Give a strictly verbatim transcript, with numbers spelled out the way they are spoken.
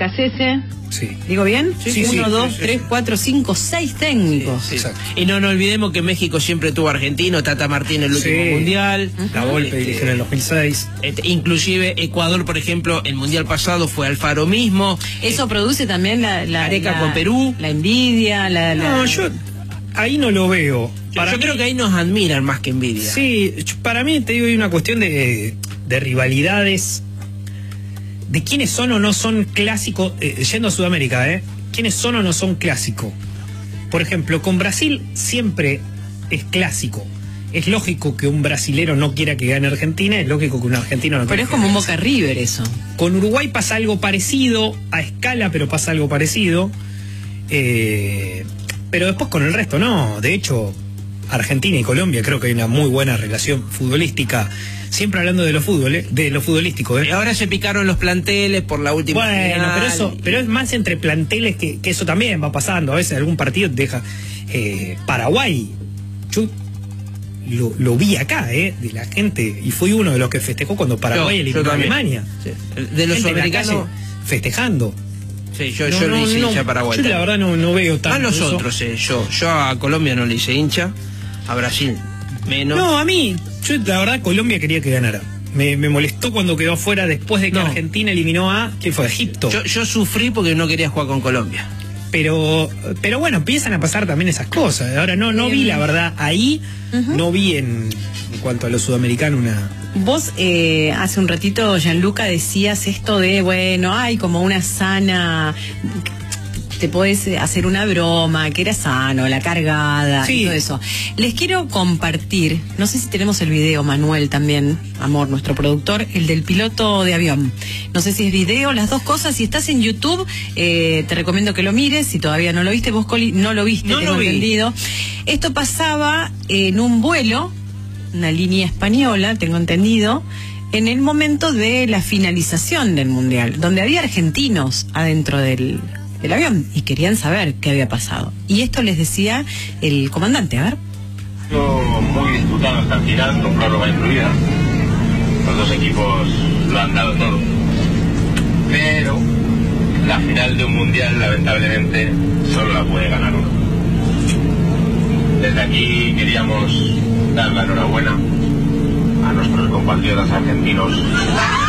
Becasese. Sí. ¿Digo bien? Sí, sí, Uno, sí, dos, sí, tres, sí. cuatro, cinco, seis técnicos. Sí, sí. Exacto. Y no nos olvidemos que México siempre tuvo argentino, Tata Martino el último Sí. mundial. La Volpe Este, dirigió en el dos mil seis. este, inclusive Ecuador, por ejemplo, el mundial pasado fue Alfaro mismo. Eso produce también la, la, Gareca la- con Perú. la envidia, la, la- No, yo ahí no lo veo. Yo, yo creo que ahí nos admiran más que envidia. Sí, yo- para mí te digo, hay una cuestión de, de rivalidades, de quiénes son o no son clásicos, eh, yendo a Sudamérica, ¿eh? Quiénes son o no son clásicos. Por ejemplo, con Brasil siempre es clásico. Es lógico que un brasilero no quiera que gane Argentina, es lógico que un argentino no Pero quiera es que como un gane Boca River eso. Con Uruguay pasa algo parecido, a escala, pero pasa algo parecido. Eh, pero después con el resto no. De hecho, Argentina y Colombia creo que hay una muy buena relación futbolística. Siempre hablando de lo fútbol, ¿eh? De lo futbolístico, ¿eh? Y ahora se picaron los planteles por la última Bueno, final. pero eso, pero es más entre planteles que, que eso también va pasando. A veces algún partido te deja. Eh, Paraguay, yo lo, lo vi acá, ¿eh? De la gente, y fui uno de los que festejó cuando Paraguay Yo- eliminó yo a también. Alemania. Sí. De los Gente en la calle americanos. festejando. Sí, yo, No, yo no, le hice no, hincha a Paraguay. Yo la verdad no, no veo tanto Más los eso. otros, eh, yo, yo a Colombia no le hice hincha, a Brasil menos. No, a mí, yo la verdad Colombia quería que ganara. Me, me molestó cuando quedó afuera después de que No. Argentina eliminó a, ¿quién fue? Egipto. Yo, yo sufrí porque no quería jugar con Colombia. Pero, pero bueno, empiezan a pasar también esas cosas. Ahora no, no vi la verdad ahí, no vi en, en cuanto a lo sudamericano una. Vos eh, hace un ratito, Gianluca, decías esto de, bueno, hay como una sana, te podés hacer una broma, que era sano, la cargada, Sí. y todo eso. Les quiero compartir, no sé si tenemos el video, Manuel también, amor, nuestro productor, el del piloto de avión. No sé si es video, las dos cosas. Si estás en YouTube, eh, te recomiendo que lo mires. Si todavía no lo viste, vos, Coli, no lo viste, No tengo lo vi. entendido. Esto pasaba en un vuelo, una línea española, tengo entendido, en el momento de la finalización del Mundial, donde había argentinos adentro del, del avión y querían saber qué había pasado. Y esto les decía el comandante, a ver. Muy disputado hasta el final, con prórroga incluida. Los dos equipos lo han dado todo. Pero la final de un mundial, lamentablemente, solo la puede ganar uno. Desde aquí queríamos dar la enhorabuena a nuestros compatriotas argentinos